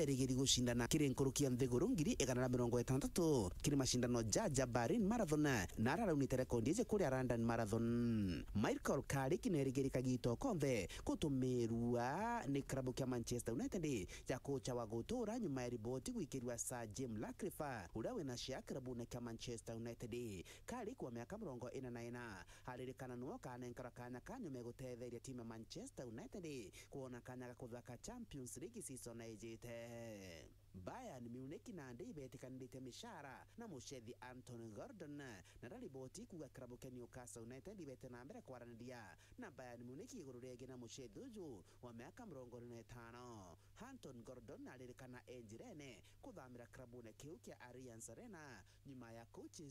berigiri gushindana kirenkurukia nthiguru ngiri 160 kiri mashindano jaja Berlin Marathon na araraunite rekondi je kuri London Marathon. Michael Carrick nerigiri kagito konthe kutumirwa ni klabu kia Manchester United ya kocha wa gutura nyuma ya riboti gwikirwa Sir Jim Ratcliffe uria wina cia klabu na kia Manchester United. Carrick wa miaka 44 haririkana nuo kanenkara kanya kanyu megutetheria timu ya Manchester United kuona kanya ga kuthaka Champions League season ejete. Bayern Munich na ndibetikanite mishara na mushethi Anthony Gordon na riboti kuga klabu ya Newcastle United ibete na mbere kwarandia na Bayern Munich iguru rege na mushethi uju wa miaka 45. Anthony Gordon alirikana enjirene kuthamira klabu na kiu kia Allianz Arena nyuma ya coach